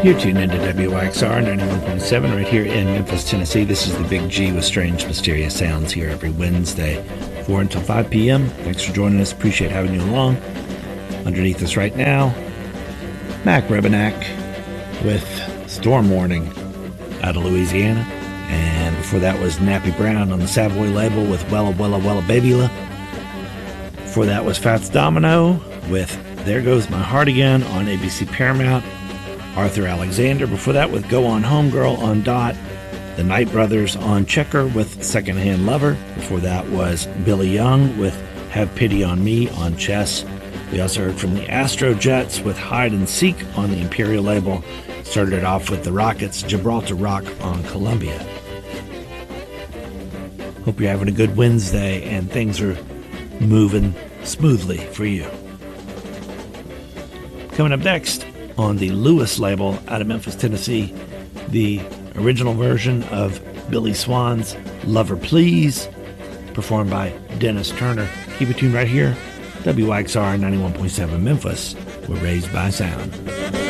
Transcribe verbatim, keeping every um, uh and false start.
You're tuned into W Y X R ninety-one point seven right here in Memphis, Tennessee. This is the Big G with Strange Mysterious Sounds here every Wednesday, four until five p.m. Thanks for joining us. Appreciate having you along. Underneath us right now, Mac Rebenak with Storm Warning out of Louisiana. And before that was Nappy Brown on the Savoy label with Wella Wella Wella Babyla. Before that was Fats Domino with There Goes My Heart Again on A B C Paramount. Arthur Alexander before that with Go On Homegirl on Dot. The Knight Brothers on Checker with Secondhand Lover. Before that was Billy Young with Have Pity on Me on Chess. We also heard from the Astro Jets with Hide and Seek on the Imperial label. Started it off with the Rockets, Gibraltar Rock on Columbia. Hope you're having a good Wednesday and things are moving smoothly for you. Coming up next on the Lewis label out of Memphis, Tennessee, the original version of Billy Swan's Lover Please, performed by Dennis Turner. Keep it tuned right here, W Y X R ninety-one point seven Memphis. We're raised by sound.